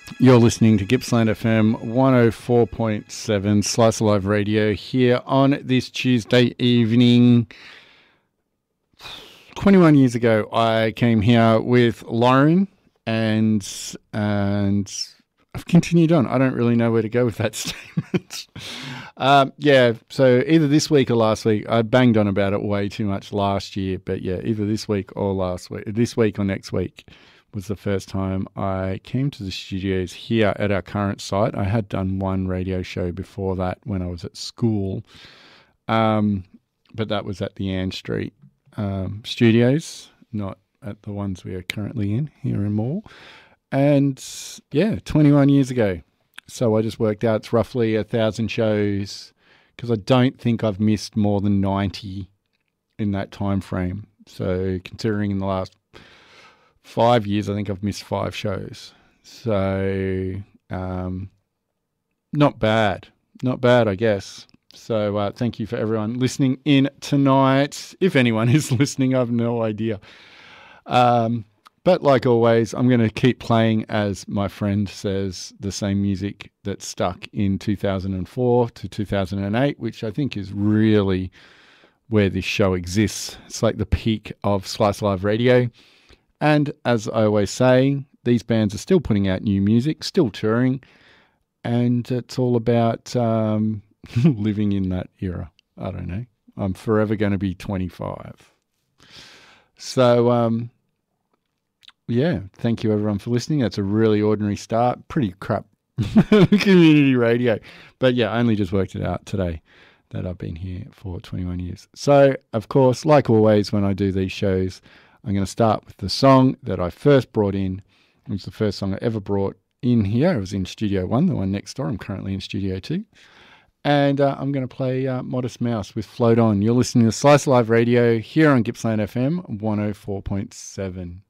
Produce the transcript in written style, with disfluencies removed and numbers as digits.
You're listening to Gippsland FM 104.7 Slice of Life Radio here on this Tuesday evening. 21 years ago, I came here with Lauren and I've continued on. I don't really know where to go with that statement. So either this week or last week. I banged on about it way too much last year, but yeah, either this week or last week, this week or next week was the first time I came to the studios here at our current site. I had done one radio show before that when I was at school, but that was at the Ann Street studios, not at the ones we are currently in here in Moore. And yeah, 21 years ago. So I just worked out it's roughly 1,000 shows because I don't think I've missed more than 90 in that time frame. So considering in the last 5 years, I think I've missed 5 shows. So not bad, I guess. So thank you for everyone listening in tonight. If anyone is listening, I have no idea. But like always, I'm going to keep playing, as my friend says, the same music that stuck in 2004 to 2008, which I think is really where this show exists. It's like the peak of Slice Live Radio. And as I always say, these bands are still putting out new music, still touring, and it's all about living in that era. I don't know. I'm forever going to be 25. So, yeah, thank you everyone for listening. That's a really ordinary start. Pretty crap community radio. But yeah, I only just worked it out today that I've been here for 21 years. So, of course, like always when I do these shows, I'm going to start with the song that I first brought in. It was the first song I ever brought in here. It was in Studio 1, the one next door. I'm currently in Studio 2. And I'm going to play Modest Mouse with Float On. You're listening to Slice Live Radio here on Gippsland FM 104.7.